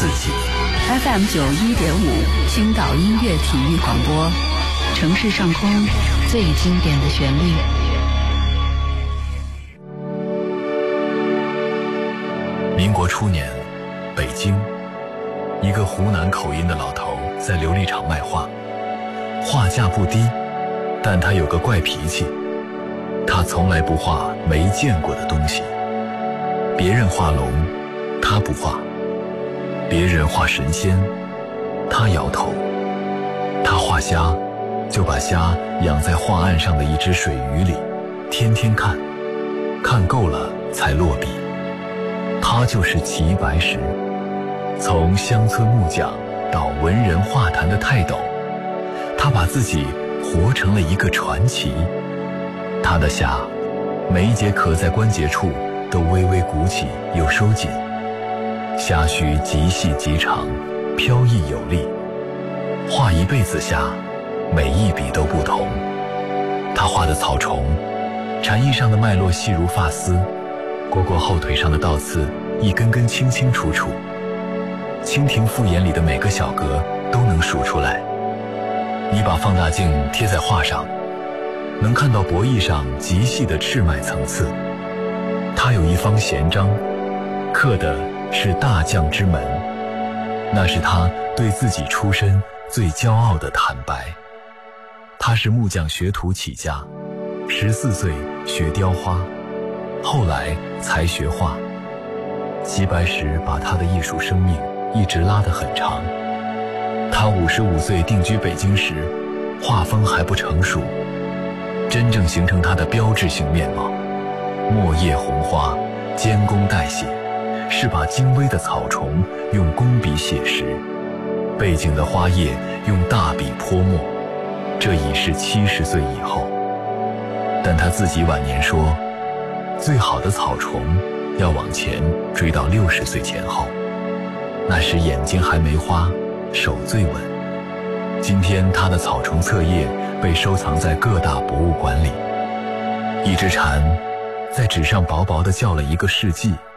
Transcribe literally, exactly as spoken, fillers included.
季。 F M 九一点五，青岛音乐体育广播，城市上空最经典的旋律。 民国初年，北京，一个湖南口音的老头在琉璃厂卖画，画价不低，但他有个怪脾气，他从来不画没见过的东西。别人画龙，他不画；别人画神仙，他摇头。他画虾，就把虾养在画案上的一只水鱼里，天天看，看够了才落笔。他就是齐白石，从乡村木匠到文人画坛的泰斗，他把自己活成了一个传奇。他的虾，每一节壳在关节处都微微鼓起又收紧，虾须极细极长，飘逸有力。画一辈子虾，每一笔都不同。他画的草虫，蝉翼上的脉络细如发丝，蝈蝈后腿上的倒刺一根根清清楚楚，蜻蜓复眼里的每个小格都能数出来。你把放大镜贴在画上，能看到薄翼上极细的赤脉层次。他有一方闲章，刻的是大将之门，那是他对自己出身最骄傲的坦白。他是木匠学徒起家，十四岁学雕花，后来才学画。齐白石把他的艺术生命一直拉得很长。他五十五岁定居北京时，画风还不成熟，真正形成他的标志性面貌。墨叶红花，监工代写，是把精微的草虫用工笔写实，背景的花叶用大笔泼墨。这已是七十岁以后，但他自己晚年说，最好的草虫要往前追到六十岁前后，那时眼睛还没花，手最稳。今天他的草虫册页被收藏在各大博物馆里。一只蝉在纸上薄薄地叫了一个世纪，